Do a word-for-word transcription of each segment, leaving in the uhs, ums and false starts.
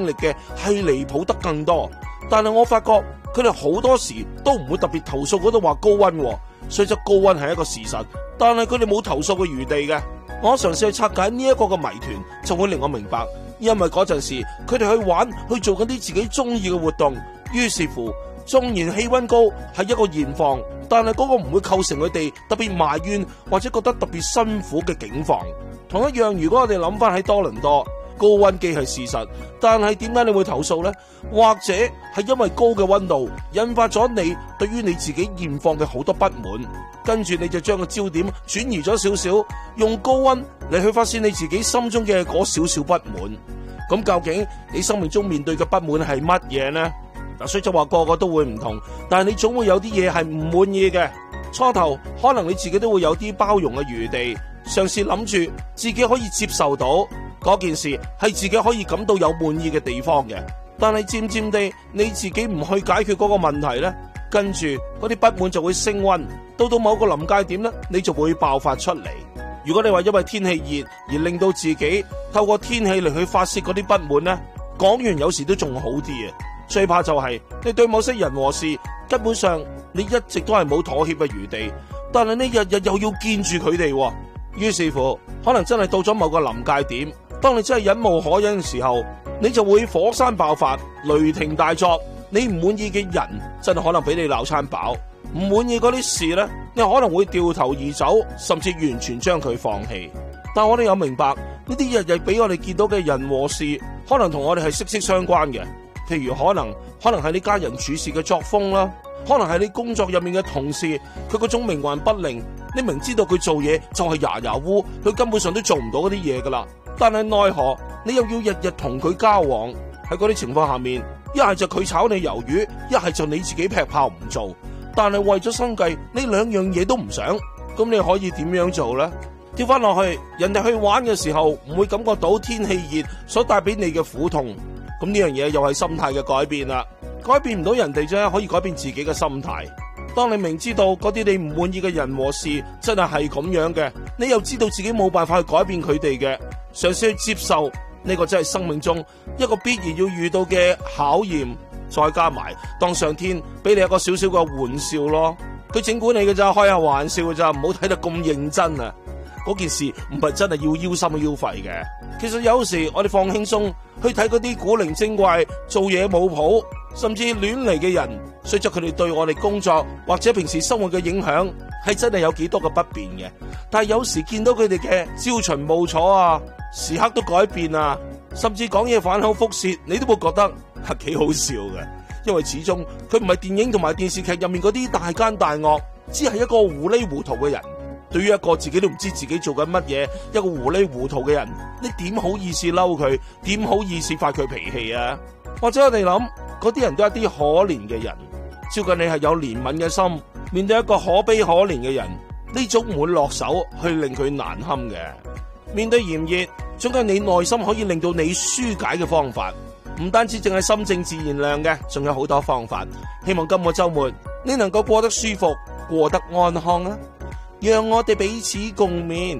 歷嘅係離譜得更多。但係我發覺佢哋好多時都唔會特別投訴嗰度話高溫，雖則高溫係一個事實，但係佢哋冇投訴嘅餘地嘅。我嘗試去拆解呢一個嘅謎團，就會令我明白，因為嗰陣時佢哋去玩去做緊啲自己中意嘅活動，於是乎縱然氣溫高係一個現況，但係嗰個唔會構成佢哋特別埋怨或者覺得特別辛苦嘅境況。同一樣，如果我哋諗翻喺多倫多，高溫既係事實，但係點解你會投訴呢？或者係因為高嘅溫度引發咗你對於你自己現況嘅好多不滿，跟住你就將個焦點轉移咗少少，用高溫嚟去發洩你自己心中嘅嗰少少不滿。咁究竟你生命中面對嘅不滿係乜嘢呢？嗱，雖則話個個都會唔同，但係你總會有啲嘢係唔滿意嘅。初頭可能你自己都會有啲包容嘅餘地，嘗試諗住自己可以接受到嗰件事係自己可以感到有滿意嘅地方嘅。但係漸漸地你自己唔去解決嗰個問題呢，跟住嗰啲不滿就會升溫，到到某個臨界點呢，你就會爆發出嚟。如果你話因為天氣熱而令到自己透過天氣嚟去發洩嗰啲不滿呢，講完有時都仲好啲嘅。最怕就係你對某些人和事根本上你一直都係冇妥協嘅餘地，但係你日日又要見住佢哋，於是乎可能真係到咗某個臨界點，當你真係忍無可忍嘅時候，你就會火山爆發，雷霆大作。你唔滿意嘅人真係可能俾你鬧餐飽，唔滿意嗰啲事呢，你可能會掉頭而走，甚至完全將佢放棄。但我哋有明白呢啲日日俾我哋見到嘅人和事，可能同我哋係息息相關嘅。譬如可能可能係你家人處事嘅作風啦，可能係你工作入面嘅同事，佢嗰種冥頑不靈，你明知道佢做嘢就係牙牙烏，佢根本上都做唔到嗰啲嘢噶啦，但係奈何你又要日日同佢交往。喺嗰啲情況下面，一係就佢炒你魷魚，一係就你自己劈炮唔做，但係為咗生計，你兩樣嘢都唔想，咁你可以點樣做呢？跳翻落去，人哋去玩嘅時候唔會感覺到天氣熱所帶俾你嘅苦痛，咁呢樣嘢又係心態嘅改變啦。改變唔到人哋啫，可以改變自己嘅心態。當你明知道嗰啲你唔滿意嘅人和事真係係咁樣嘅，你又知道自己冇辦法去改變佢哋嘅，嘗試去接受呢個真係生命中一個必然要遇到嘅考驗，再加埋當上天俾你一個少少嘅玩笑咯，佢整蠱你嘅咋，開下玩笑嘅咋，唔好睇得咁認真啊！嗰件事唔係真係要腰心腰肺嘅。其實有時我哋放輕鬆去睇嗰啲古靈精怪、做嘢冇譜，甚至亂嚟嘅人，雖則佢哋對我哋工作或者平時生活嘅影響係真係有幾多嘅不便嘅，但係有時見到佢哋嘅朝秦暮楚啊，時刻都改變啊，甚至講嘢反口覆舌，你都會覺得係幾好笑嘅。因為始終佢唔係電影同埋電視劇入面嗰啲大奸大惡，只係一個糊裏糊塗嘅人。對於一個自己都唔知自己做緊乜嘢，一個糊裏糊塗嘅人，你點好意思嬲佢？點好意思發佢脾氣啊？或者我哋諗，嗰啲人都係一啲可憐嘅人，照近你係有憐憫嘅心，面對一個可悲可憐嘅人，呢種唔會落手去令佢難堪嘅。面對炎熱，總有你內心可以令到你紓解嘅方法，唔單止淨係心靜自然涼嘅，仲有好多方法。希望今個周末你能夠過得舒服，過得安康啊！讓我哋彼此共勉。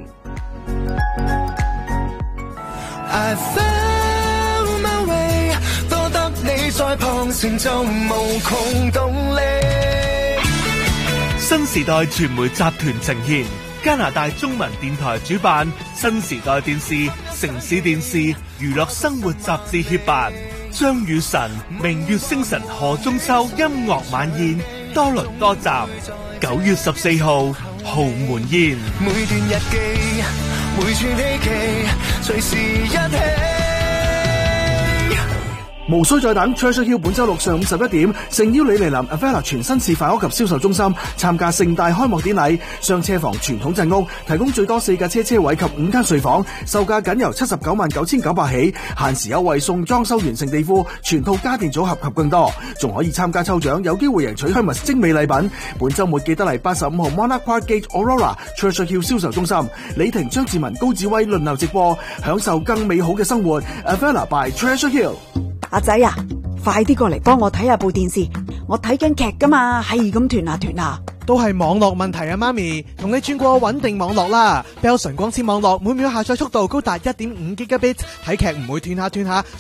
I found my way， 多得你在旁，成就無窮動力。 新時代傳媒集團呈現，加拿大中文電台主辦，新時代電視、城市電視娛樂生活雜誌協辦，張雨晨、明月星辰何中秋音樂晚宴多倫多站，九月十四號豪門宴。 每段日記，每串希冀，隨時一起。 無需再等 Treasure Hill 本周六上午十一點，誠邀你嚟臨 Avella 全新示範屋及銷售中心參加盛大開幕典禮。雙車房傳統鎮屋提供最多四架車車位及五間睡房，售價僅由七十九萬九千九百起，限時優惠送裝修完成地庫、全套家電組合及更多，仲可以參加抽獎，有機會贏取 Hermes 精美禮品。本周末記得嚟八十五號 Monarch Park Gate Aurora Treasure Hill 銷售中心，李婷、張志文、高志威輪流直播，享受更美好嘅生活。Avella by Treasure Hill。 阿仔啊，快啲過嚟幫我睇下部電視，我睇緊劇噶嘛，係咁斷下斷下。 都係網絡問題啊，媽咪，同你轉過穩定網絡啦。Bell 純光纖網絡每秒下載速度高達 一點五 Gigabit， 睇劇唔會斷下斷下，